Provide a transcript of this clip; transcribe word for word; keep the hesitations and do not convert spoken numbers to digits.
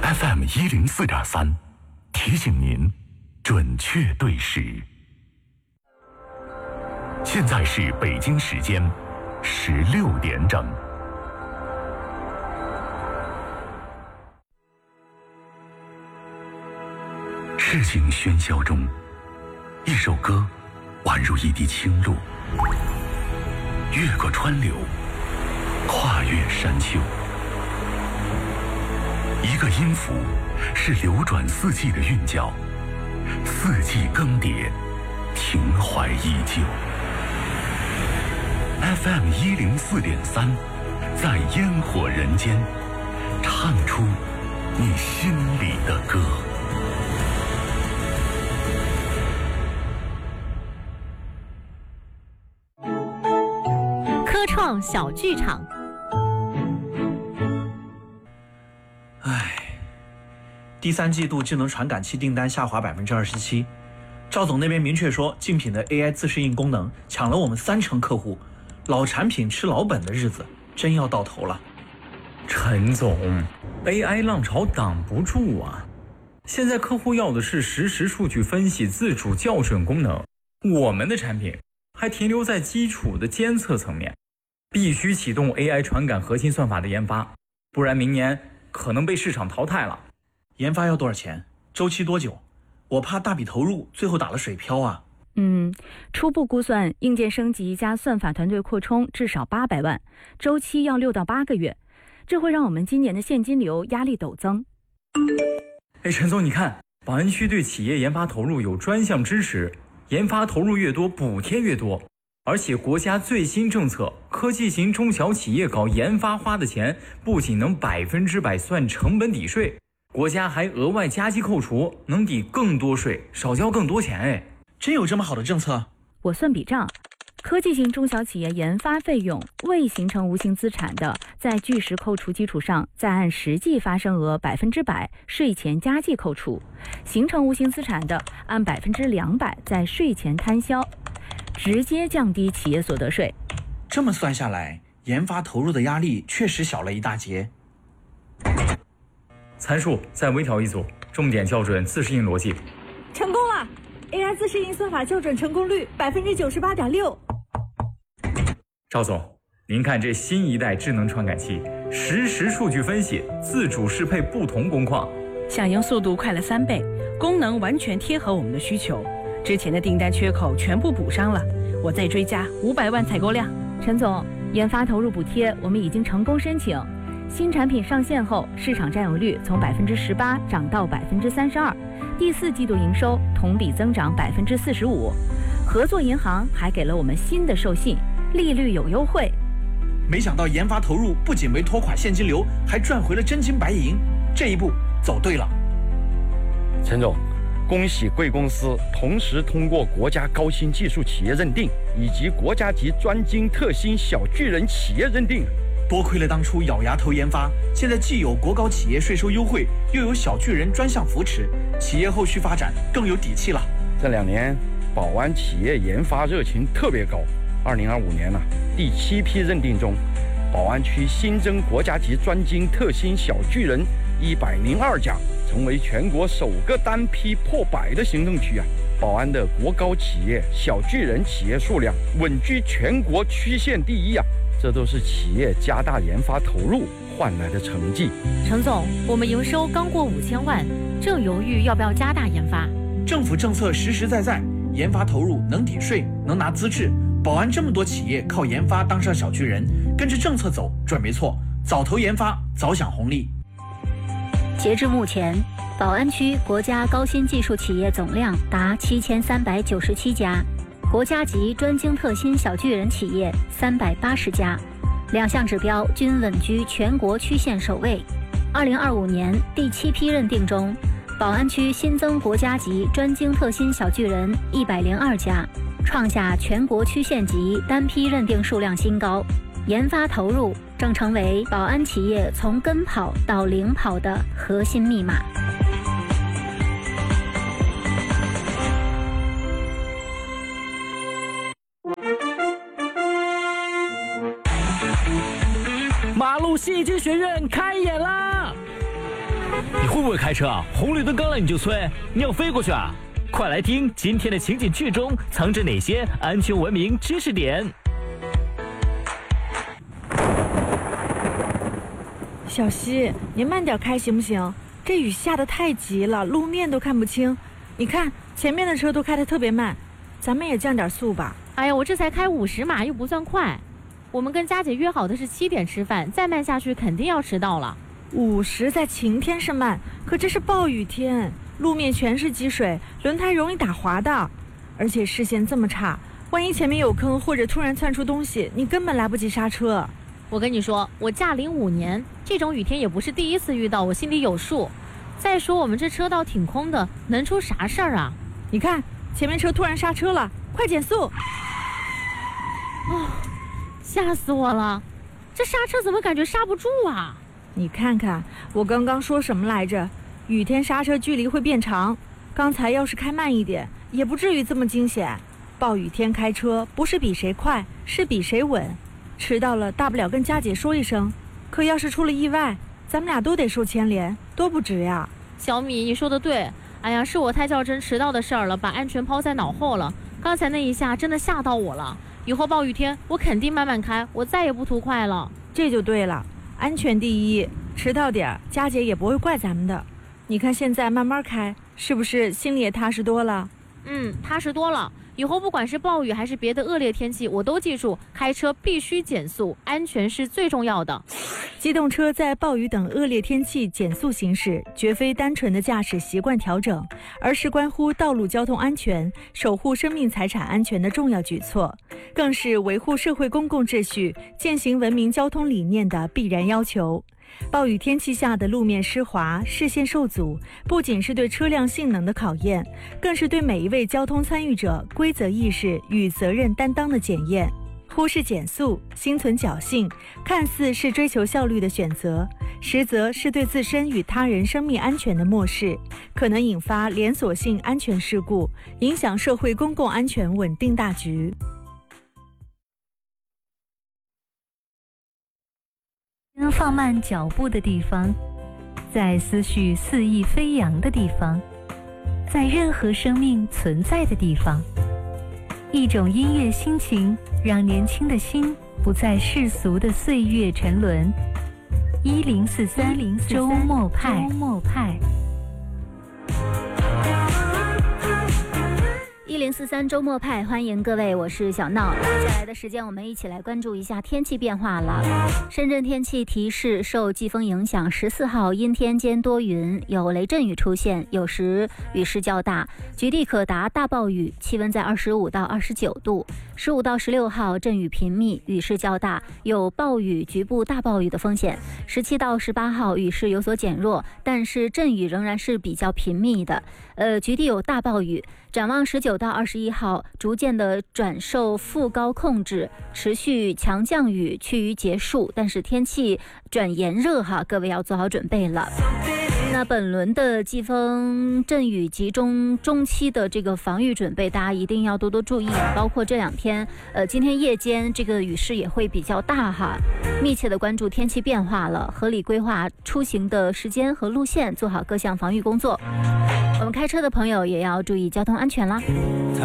F M 一零四点三，提醒您准确对时。现在是北京时间十六点整。事情喧嚣中，一首歌宛如一滴清露，越过川流，跨越山丘。一个音符是流转四季的韵脚，四季更迭，情怀依旧。F M 一零四点三，在烟火人间，唱出你心里的歌。 科创小剧场。 唉，第三季度智能传感器订单下滑百分之二十七。赵总那边明确说，竞品的 A I 自适应功能抢了我们三成客户，老产品吃老本的日子真要到头了。 陈总 ，A I 浪潮挡不住啊！现在客户要的是实时数据分析、自主校准功能，我们的产品还停留在基础的监测层面，必须启动 A I 传感核心算法的研发，不然明年可能被市场淘汰了。 研发要多少钱？周期多久？我怕大笔投入最后打了水漂啊。 嗯，初步估算，硬件升级加算法团队扩充至少八百万，周期要六到八个月，这会让我们今年的现金流压力陡增。 哎，陈总，你看，宝安区对企业研发投入有专项支持，研发投入越多，补贴越多。而且国家最新政策，科技型中小企业搞研发花的钱，不仅能百分之百算成本抵税，国家还额外加计扣除，能抵更多税，少交更多钱。哎， 真有这么好的政策？ 我算笔账，科技型中小企业研发费用未形成无形资产的，在据实扣除基础上，再按实际发生额百分之百税前加计扣除；形成无形资产的，按百分之两百在税前摊销，直接降低企业所得税。 这么算下来，研发投入的压力确实小了一大截。 参数再微调一组，重点校准自适应逻辑。 成功了 ！A I 自适应算法校准成功率百分之九十八点六。 赵总，您看这新一代智能传感器，实时数据分析，自主适配不同工况， 响应速度快了三倍，功能完全贴合我们的需求。之前的订单缺口全部补上了，我再追加五百万采购量。 陈总，研发投入补贴我们已经成功申请，新产品上线后，市场占有率从百分之十八涨到百分之三十二，第四季度营收同比增长百分之四十五。合作银行还给了我们新的授信，利率有优惠。 没想到研发投入不仅没拖垮现金流，还赚回了真金白银，这一步走对了。 陈总，恭喜贵公司同时通过国家高新技术企业认定以及国家级专精特新小巨人企业认定。 多亏了当初咬牙投研发，现在既有国高企业税收优惠，又有小巨人专项扶持，企业后续发展更有底气了。 这两年宝安企业研发热情特别高，二零二五年呢、啊，第七批认定中，宝安区新增国家级专精特新小巨人一百零二家，成为全国首个单批破百的行政区啊！宝安的国高企业、小巨人企业数量稳居全国区县第一啊！这都是企业加大研发投入换来的成绩。 陈总，我们营收刚过五千万，正犹豫要不要加大研发。 政府政策实实在在，研发投入能抵税，能拿资质。宝安这么多企业靠研发当上小巨人，跟着政策走准没错。早投研发，早享红利。 截至目前，宝安区国家高新技术企业总量达七千三百九十七家。国家级专精特新小巨人企业三百八十家，两项指标均稳居全国区县首位。二零二五年第七批认定中，宝安区新增国家级专精特新小巨人一百零二家，创下全国区县级单批认定数量新高。研发投入正成为宝安企业从跟跑到领跑的核心密码。 马路戏剧学院开演啦！ 你会不会开车啊？红绿灯刚来你就催，你要飞过去啊？快来听今天的情景剧中藏着哪些安全文明知识点。 小西，你慢点开行不行？这雨下得太急了，路面都看不清。你看前面的车都开得特别慢，咱们也降点速吧。 哎呀，我这才开五十码，又不算快。我们跟佳姐约好的是七点吃饭，再慢下去肯定要迟到了。 五十在晴天是慢，可这是暴雨天，路面全是积水，轮胎容易打滑的。而且视线这么差，万一前面有坑或者突然窜出东西，你根本来不及刹车。 我跟你说，我驾龄五年，这种雨天也不是第一次遇到，我心里有数。再说我们这车道挺空的，能出啥事儿啊？ 你看前面车突然刹车了，快减速！ 哦，吓死我了，这刹车怎么感觉刹不住啊？ 你看看我刚刚说什么来着？雨天刹车距离会变长，刚才要是开慢一点也不至于这么惊险。暴雨天开车不是比谁快，是比谁稳。迟到了大不了跟佳姐说一声，可要是出了意外，咱们俩都得受牵连，多不值呀。 小米，你说的对，哎呀，是我太较真迟到的事儿了，把安全抛在脑后了。刚才那一下真的吓到我了，以后暴雨天我肯定慢慢开，我再也不图快了。 这就对了，安全第一，迟到点佳姐也不会怪咱们的。你看现在慢慢开，是不是心里也踏实多了？ 嗯，踏实多了。以后不管是暴雨还是别的恶劣天气，我都记住开车必须减速，安全是最重要的。 机动车在暴雨等恶劣天气减速行驶，绝非单纯的驾驶习惯调整，而是关乎道路交通安全、守护生命财产安全的重要举措，更是维护社会公共秩序、践行文明交通理念的必然要求。暴雨天气下的路面湿滑、视线受阻，不仅是对车辆性能的考验，更是对每一位交通参与者规则意识与责任担当的检验。忽视减速，心存侥幸，看似是追求效率的选择，实则是对自身与他人生命安全的漠视，可能引发连锁性安全事故，影响社会公共安全稳定大局。 放慢脚步的地方，在思绪肆意飞扬的地方，在任何生命存在的地方，一种音乐心情让年轻的心不在世俗的岁月沉沦。一零四三周末派，周末派。 一零四三周末派，欢迎各位，我是小闹。接下来的时间，我们一起来关注一下天气变化了。深圳天气提示，受季风影响，十四号阴天兼多云，有雷阵雨出现，有时雨势较大，局地可达大暴雨，气温在二十五到二十九度。十五到十六号阵雨频密，雨势较大，有暴雨、局部大暴雨的风险。十七到十八号雨势有所减弱，但是阵雨仍然是比较频密的，呃，局地有大暴雨。展望十九到二十一号，逐渐的转受副高控制，持续强降雨趋于结束，但是天气转炎热哈，各位要做好准备了。那本轮的季风阵雨集中中期的这个防御准备，大家一定要多多注意，包括这两天，呃，今天夜间这个雨势也会比较大哈，密切的关注天气变化了，合理规划出行的时间和路线，做好各项防御工作。我们开车的朋友也要注意交通安全啦。